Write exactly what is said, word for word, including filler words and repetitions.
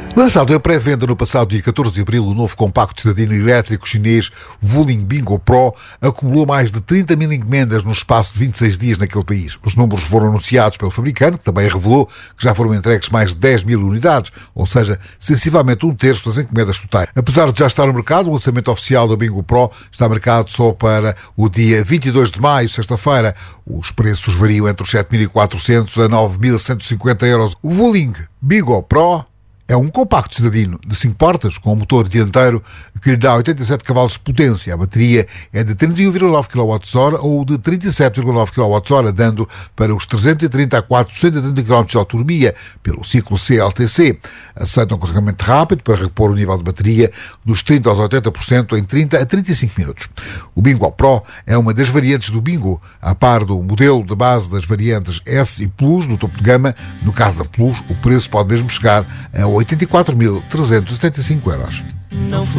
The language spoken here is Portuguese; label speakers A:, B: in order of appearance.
A: Lançado em pré-venda no passado dia catorze de abril, o novo compacto cidadino elétrico chinês Wuling Bingo Pro acumulou mais de trinta mil encomendas no espaço de vinte e seis dias naquele país. Os números foram anunciados pelo fabricante, que também revelou que já foram entregues mais de dez mil unidades, ou seja, sensivelmente um terço das encomendas totais. Apesar de já estar no mercado, o lançamento oficial da Bingo Pro está marcado só para o dia vinte e dois de maio, sexta-feira. Os preços variam entre os sete mil e quatrocentos a nove mil cento e cinquenta euros. O Wuling Bingo Pro é um compacto cidadino de cinco portas com um motor dianteiro que lhe dá oitenta e sete cavalos de potência. A bateria é de trinta e um vírgula nove quilowatts-hora ou de trinta e sete vírgula nove quilowatts-hora, dando para os trezentos e trinta a quatrocentos e trinta quilómetros de autonomia pelo ciclo C L T C. Aceita um carregamento rápido para repor o nível de bateria dos trinta aos oitenta por cento em trinta a trinta e cinco minutos. O Bingo Pro é uma das variantes do Bingo, a par do modelo de base das variantes S e Plus no topo de gama. No caso da Plus, o preço pode mesmo chegar a oitenta e quatro mil trezentos e setenta e cinco euros.